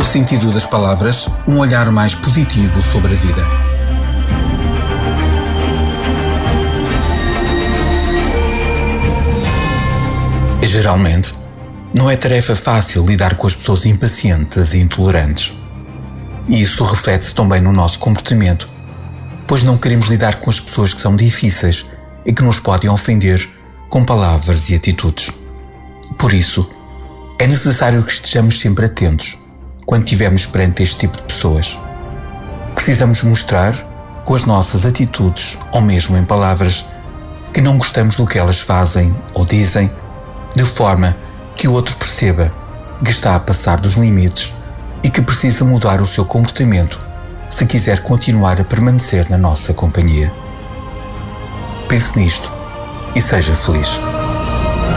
sentido das palavras, um olhar mais positivo sobre a vida. E geralmente, não é tarefa fácil lidar com as pessoas impacientes e intolerantes. E isso reflete-se também no nosso comportamento, pois não queremos lidar com as pessoas que são difíceis e que nos podem ofender com palavras e atitudes. Por isso, é necessário que estejamos sempre atentos quando estivermos perante este tipo de pessoas. Precisamos mostrar, com as nossas atitudes ou mesmo em palavras, que não gostamos do que elas fazem ou dizem, de forma que o outro perceba que está a passar dos limites e que precisa mudar o seu comportamento se quiser continuar a permanecer na nossa companhia. Pense nisto e seja feliz.